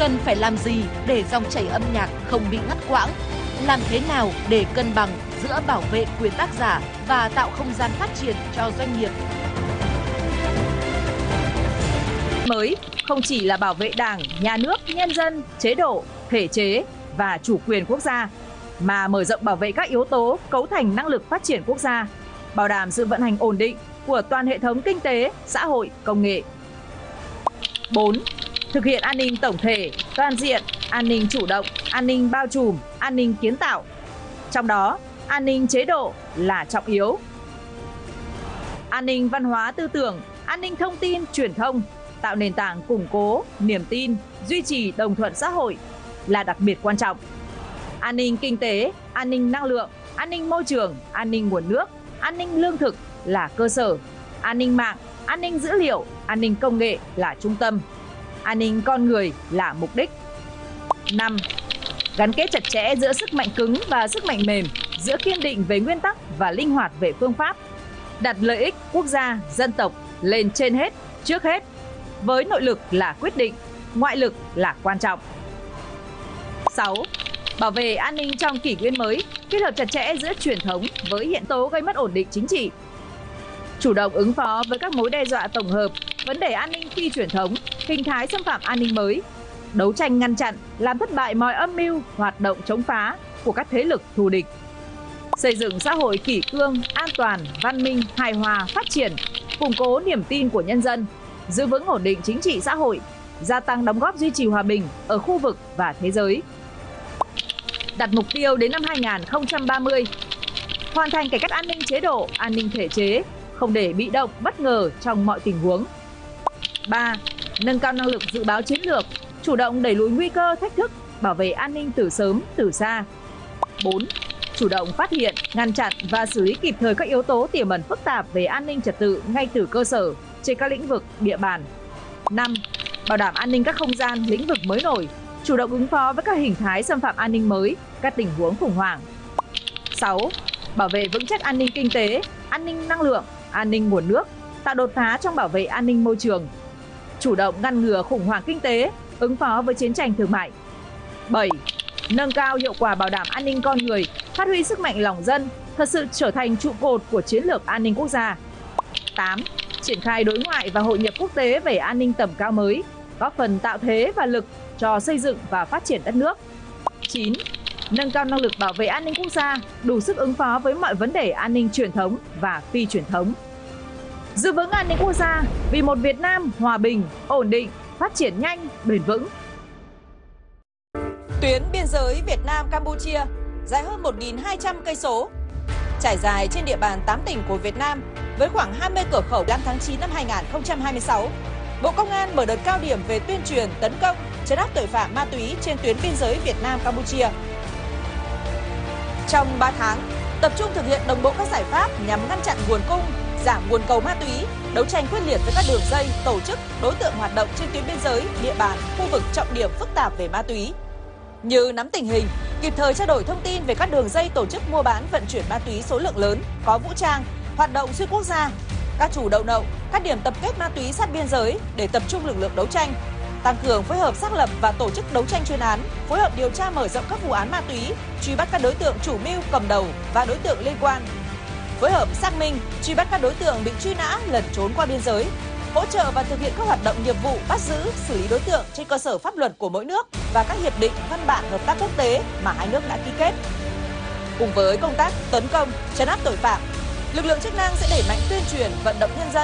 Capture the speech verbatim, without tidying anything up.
Cần phải làm gì để dòng chảy âm nhạc không bị ngắt quãng? Làm thế nào để cân bằng giữa bảo vệ quyền tác giả và tạo không gian phát triển cho doanh nghiệp? Mới không chỉ là bảo vệ Đảng, Nhà nước, nhân dân, chế độ, thể chế và chủ quyền quốc gia, mà mở rộng bảo vệ các yếu tố cấu thành năng lực phát triển quốc gia, bảo đảm sự vận hành ổn định của toàn hệ thống kinh tế, xã hội, công nghệ. bốn. Thực hiện an ninh tổng thể, toàn diện, an ninh chủ động, an ninh bao trùm, an ninh kiến tạo. Trong đó, an ninh chế độ là trọng yếu. An ninh văn hóa tư tưởng, an ninh thông tin, truyền thông, tạo nền tảng củng cố, niềm tin, duy trì đồng thuận xã hội là đặc biệt quan trọng. An ninh kinh tế, an ninh năng lượng, an ninh môi trường, an ninh nguồn nước, an ninh lương thực là cơ sở. An ninh mạng, an ninh dữ liệu, an ninh công nghệ là trung tâm. An ninh con người là mục đích. năm. Gắn kết chặt chẽ giữa sức mạnh cứng và sức mạnh mềm, giữa kiên định về nguyên tắc và linh hoạt về phương pháp. Đặt lợi ích quốc gia, dân tộc lên trên hết, trước hết. Với nội lực là quyết định, ngoại lực là quan trọng. sáu. Bảo vệ an ninh trong kỷ nguyên mới, kết hợp chặt chẽ giữa truyền thống với hiện tố gây mất ổn định chính trị. Chủ động ứng phó với các mối đe dọa tổng hợp, vấn đề an ninh phi truyền thống, hình thái xâm phạm an ninh mới, đấu tranh ngăn chặn, làm thất bại mọi âm mưu, hoạt động chống phá của các thế lực thù địch. Xây dựng xã hội kỷ cương, an toàn, văn minh, hài hòa, phát triển, củng cố niềm tin của nhân dân, giữ vững ổn định chính trị xã hội, gia tăng đóng góp duy trì hòa bình ở khu vực và thế giới. Đặt mục tiêu đến năm hai nghìn không trăm ba mươi, hoàn thành cải cách an ninh chế độ, an ninh thể chế, không để bị động, bất ngờ trong mọi tình huống. ba. Nâng cao năng lực dự báo chiến lược, chủ động đẩy lùi nguy cơ, thách thức, bảo vệ an ninh từ sớm, từ xa. bốn. Chủ động phát hiện, ngăn chặn và xử lý kịp thời các yếu tố tiềm ẩn phức tạp về an ninh trật tự ngay từ cơ sở, trên các lĩnh vực, địa bàn. năm. Bảo đảm an ninh các không gian, lĩnh vực mới nổi, chủ động ứng phó với các hình thái xâm phạm an ninh mới, các tình huống khủng hoảng. sáu. Bảo vệ vững chắc an ninh kinh tế, an ninh năng lượng, an ninh nguồn nước, tạo đột phá trong bảo vệ an ninh môi trường. Chủ động ngăn ngừa khủng hoảng kinh tế, ứng phó với chiến tranh thương mại. bảy. Nâng cao hiệu quả bảo đảm an ninh con người, phát huy sức mạnh lòng dân, thật sự trở thành trụ cột của chiến lược an ninh quốc gia. tám. Triển khai đối ngoại và hội nhập quốc tế về an ninh tầm cao mới, góp phần tạo thế và lực cho xây dựng và phát triển đất nước. chín. Nâng cao năng lực bảo vệ an ninh quốc gia, đủ sức ứng phó với mọi vấn đề an ninh truyền thống và phi truyền thống. Giữ vững an ninh quốc gia vì một Việt Nam hòa bình, ổn định, phát triển nhanh, bền vững. Tuyến biên giới Việt Nam Campuchia dài hơn một nghìn hai trăm cây số, trải dài trên địa bàn tám tỉnh của Việt Nam với khoảng hai mươi cửa khẩu. Năm tháng chín năm hai nghìn không trăm hai mươi sáu, Bộ Công an mở đợt cao điểm về tuyên truyền, tấn công, trấn áp tội phạm ma túy trên tuyến biên giới Việt Nam Campuchia. Trong ba tháng, tập trung thực hiện đồng bộ các giải pháp nhằm ngăn chặn nguồn cung, giảm nguồn cầu ma túy, đấu tranh quyết liệt với các đường dây, tổ chức, đối tượng hoạt động trên tuyến biên giới, địa bàn, khu vực trọng điểm phức tạp về ma túy. Như nắm tình hình, kịp thời trao đổi thông tin về các đường dây tổ chức mua bán vận chuyển ma túy số lượng lớn, có vũ trang, hoạt động xuyên quốc gia, các chủ đầu nậu, các điểm tập kết ma túy sát biên giới để tập trung lực lượng đấu tranh, tăng cường phối hợp xác lập và tổ chức đấu tranh chuyên án, phối hợp điều tra mở rộng các vụ án ma túy, truy bắt các đối tượng chủ mưu cầm đầu và đối tượng liên quan, phối hợp xác minh, truy bắt các đối tượng bị truy nã lẩn trốn qua biên giới, hỗ trợ và thực hiện các hoạt động nghiệp vụ bắt giữ, xử lý đối tượng trên cơ sở pháp luật của mỗi nước và các hiệp định, văn bản hợp tác quốc tế mà hai nước đã ký kết. Cùng với công tác tấn công, trấn áp tội phạm, lực lượng chức năng sẽ đẩy mạnh tuyên truyền, vận động nhân dân